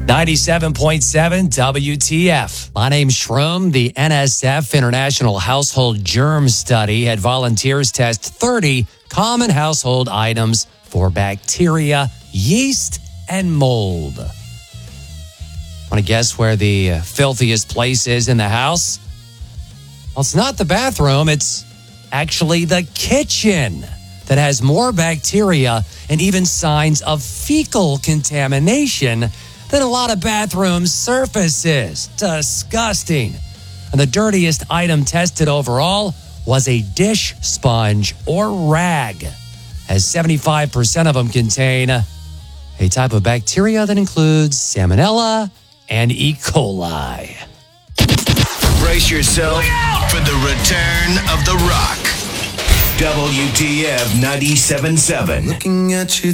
97.7 WTF. My name's Shroom. The NSF International Household Germ Study had volunteers test 30 common household items for bacteria, yeast, and mold. Want to guess where the filthiest place is in the house? Well, it's not the bathroom. It's actually the kitchen that has more bacteria and even signs of fecal contamination than a lot of bathroom surfaces. Disgusting. And the dirtiest item tested overall was a dish sponge or rag, as 75% of them contain a type of bacteria that includes Salmonella and E. coli. Brace yourself for the return of The Rock. WTF 97.7. Looking at you